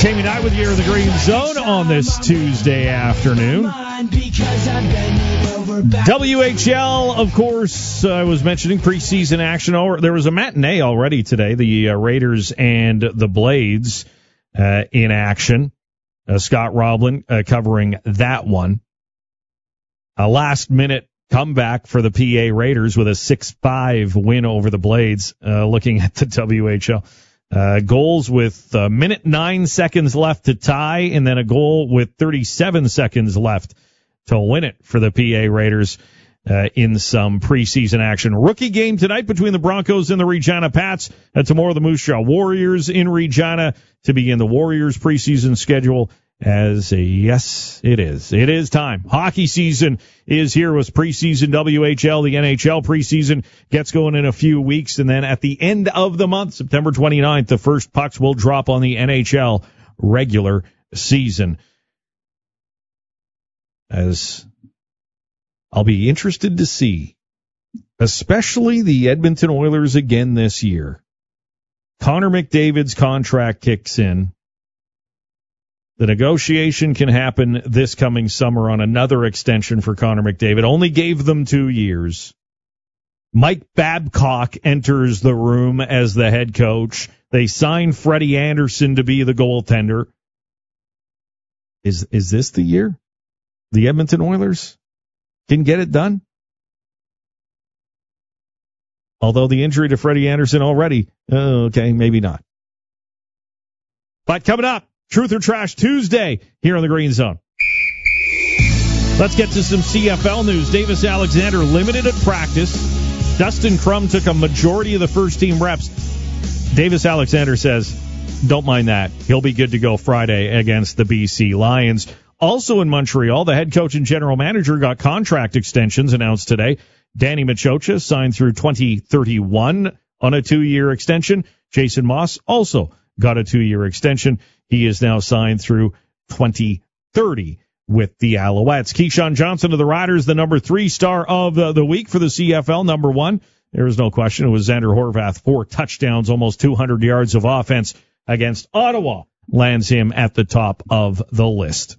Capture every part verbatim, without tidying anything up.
Jamie Knight with you in the Green Zone on this Tuesday afternoon. W H L, of course, I was mentioning preseason action. There was a matinee already today, the uh, Raiders and the Blades uh, in action. Uh, Scott Roblin uh, covering that one. A last-minute comeback for the P A Raiders with a six five win over the Blades, uh, looking at the W H L. Uh, goals with a minute nine seconds left to tie, and then a goal with thirty-seven seconds left to win it for the P A Raiders uh, in some preseason action. Rookie game tonight between the Broncos and the Regina Pats. Uh, tomorrow, the Moose Jaw Warriors in Regina to begin the Warriors preseason schedule. As a, yes, it is. It is time. Hockey season is here with preseason W H L. The N H L preseason gets going in a few weeks. And then at the end of the month, September twenty-ninth, the first pucks will drop on the N H L regular season. As I'll be interested to see, especially the Edmonton Oilers again this year. Connor McDavid's contract kicks in. The negotiation can happen this coming summer on another extension for Connor McDavid. Only gave them two years. Mike Babcock enters the room as the head coach. They sign Freddie Anderson to be the goaltender. Is is this the year the Edmonton Oilers can get it done? Although the injury to Freddie Anderson already, oh, okay, maybe not. But coming up, Truth or Trash Tuesday here on the Green Zone. Let's get to some C F L news. Davis Alexander limited at practice. Dustin Crum took a majority of the first team reps. Davis Alexander says, don't mind that. He'll be good to go Friday against the B C Lions. Also in Montreal, the head coach and general manager got contract extensions announced today. Danny Machocha signed through twenty thirty-one on a two-year extension. Jason Moss also got a two-year extension. He is now signed through twenty thirty with the Alouettes. Keyshawn Johnson of the Riders, the number three star of uh, the week for the C F L. Number one, there is no question. It was Xander Horvath. Four touchdowns, almost two hundred yards of offense against Ottawa. Lands him at the top of the list.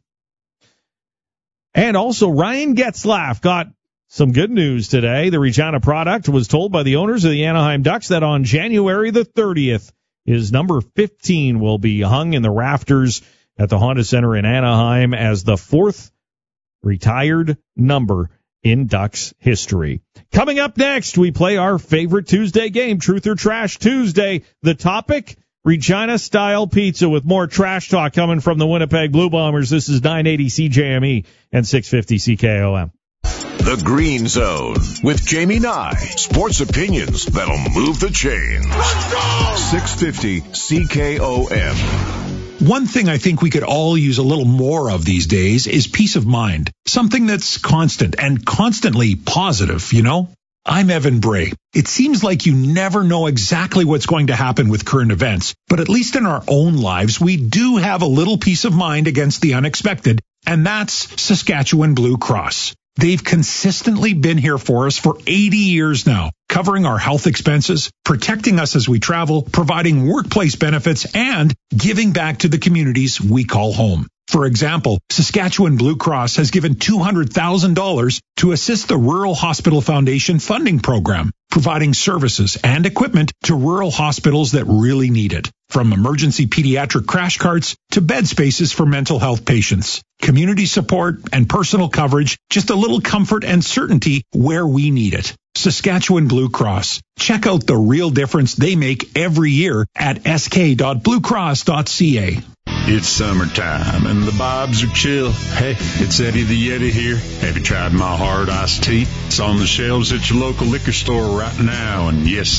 And also, Ryan Getzlaf got some good news today. The Regina product was told by the owners of the Anaheim Ducks that on January the thirtieth, his number fifteen will be hung in the rafters at the Honda Center in Anaheim as the fourth retired number in Ducks history. Coming up next, we play our favorite Tuesday game, Truth or Trash Tuesday. The topic, Regina-style pizza, with more trash talk coming from the Winnipeg Blue Bombers. This is nine eighty C J M E and six fifty C K O M. The Green Zone with Jamie Nye. Sports opinions that'll move the chains. Let's go! six fifty C K O M. One thing I think we could all use a little more of these days is peace of mind. Something that's constant and constantly positive, you know? I'm Evan Bray. It seems like you never know exactly what's going to happen with current events, but at least in our own lives, we do have a little peace of mind against the unexpected, and that's Saskatchewan Blue Cross. They've consistently been here for us for eighty years now, covering our health expenses, protecting us as we travel, providing workplace benefits, and giving back to the communities we call home. For example, Saskatchewan Blue Cross has given two hundred thousand dollars to assist the Rural Hospital Foundation funding program, providing services and equipment to rural hospitals that really need it. From emergency pediatric crash carts to bed spaces for mental health patients. Community support and personal coverage, just a little comfort and certainty where we need it. Saskatchewan Blue Cross. Check out the real difference they make every year at s k dot blue cross dot c a. It's summertime and the vibes are chill. Hey, it's Eddie the Yeti here. Have you tried my hard iced tea? It's on the shelves at your local liquor store right now, and yes,